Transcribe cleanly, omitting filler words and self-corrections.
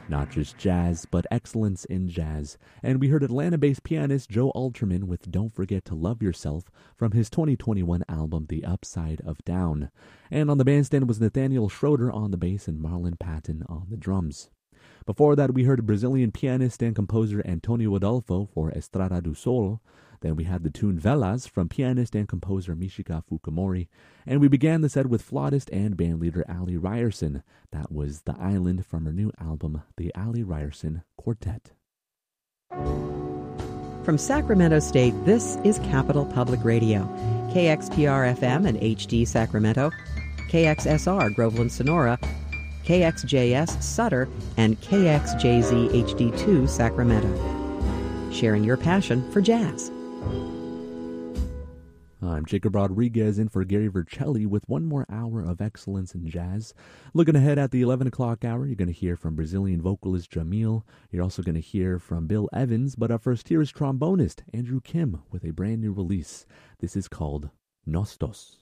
Not just jazz, but excellence in jazz. And we heard Atlanta-based pianist Joe Alterman with Don't Forget to Love Yourself from his 2021 album The Upside of Down. And on the bandstand was Nathaniel Schroeder on the bass and Marlon Patton on the drums. Before that, we heard Brazilian pianist and composer Antonio Adolfo for Estrada do Sol. Then we had the tune Velas from pianist and composer Michika Fukumori. And we began the set with flautist and bandleader Ali Ryerson. That was The Island from her new album, The Ali Ryerson Quartet. From Sacramento State, this is Capital Public Radio. KXPR-FM and HD Sacramento, KXSR Groveland Sonora, KXJS Sutter, and KXJZ HD2 Sacramento. Sharing your passion for jazz. I'm Jacob Rodriguez in for Gary Vercelli with one more hour of excellence in jazz. Looking ahead at the 11 o'clock hour, you're going to hear from Brazilian vocalist Jamil. You're also going to hear from Bill Evans, but up first here is trombonist Andrew Kim with a brand new release. This is called Nostos.